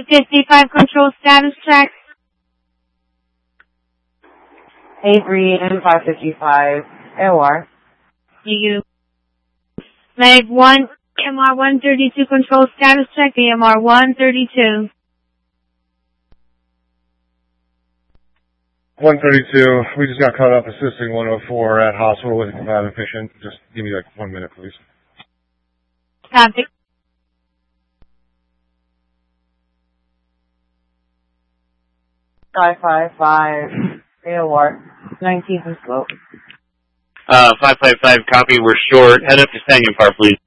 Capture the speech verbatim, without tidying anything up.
fifty-five control status check. Avery M five fifty-five, A O R. You. Mag one, A M R one thirty-two control status check, A M R one thirty-two. one thirty-two, we just got caught up assisting one oh four at hospital with a combative patient. Just give me like one minute, please. Copy. five five five, A O R, nineteenth and Slope. Uh, five five five, copy, we're short. Head up to Stangen Park, please.